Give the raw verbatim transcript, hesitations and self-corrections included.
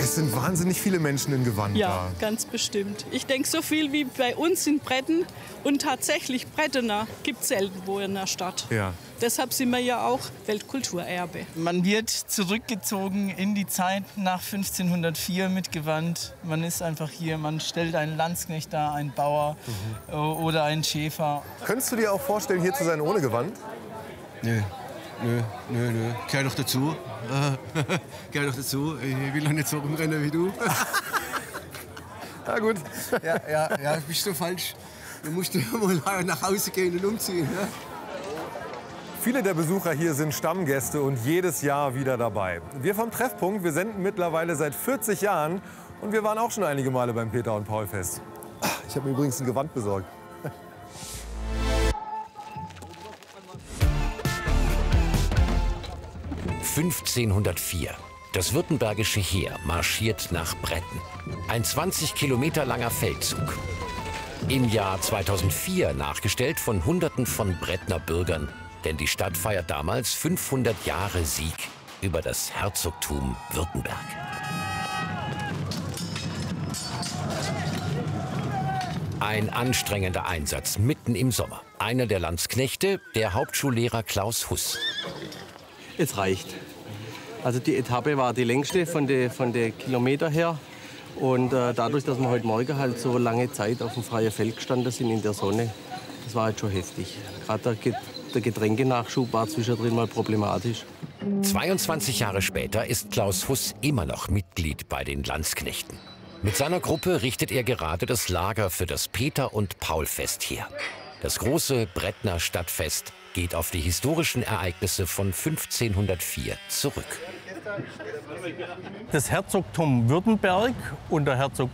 Es sind wahnsinnig viele Menschen in Gewand Ja, da. ganz bestimmt. Ich denke, so viel wie bei uns in Bretten und tatsächlich Brettener gibt es selten wo in der Stadt. Ja. Deshalb sind wir ja auch Weltkulturerbe. Man wird zurückgezogen in die Zeit nach fünfzehnhundertvier mit Gewand. Man ist einfach hier, man stellt einen Landsknecht dar, einen Bauer mhm. oder einen Schäfer. Könntest du dir auch vorstellen, hier zu sein ohne Gewand? Nö, nö, nö, nö. Gehör doch dazu. Gehör doch dazu. Ich will doch nicht so rumrennen wie du. Na gut. Ja, ja, ja, bist du falsch. Du musst mal nach Hause gehen und umziehen. Ja? Viele der Besucher hier sind Stammgäste und jedes Jahr wieder dabei. Wir vom Treffpunkt, wir senden mittlerweile seit vierzig Jahren und wir waren auch schon einige Male beim Peter und Paul Fest. Ich habe mir übrigens ein Gewand besorgt. fünfzehnhundertvier. Das württembergische Heer marschiert nach Bretten. Ein zwanzig Kilometer langer Feldzug. Im Jahr zweitausendvier nachgestellt von Hunderten von Brettner Bürgern. Denn die Stadt feiert damals fünfhundert Jahre Sieg über das Herzogtum Württemberg. Ein anstrengender Einsatz mitten im Sommer. Einer der Landsknechte, der Hauptschullehrer Klaus Huss. Es reicht. Also die Etappe war die längste von der von der Kilometer her. Und äh, dadurch, dass wir heute Morgen halt so lange Zeit auf dem freien Feld gestanden sind in der Sonne, das war halt schon heftig. Gerade der, der Getränkenachschub war zwischendrin mal problematisch. zweiundzwanzig Jahre später ist Klaus Huss immer noch Mitglied bei den Landsknechten. Mit seiner Gruppe richtet er gerade das Lager für das Peter- und Paulfest her. Das große Brettner Stadtfest geht auf die historischen Ereignisse von fünfzehnhundertvier zurück. Das Herzogtum Württemberg unter Herzog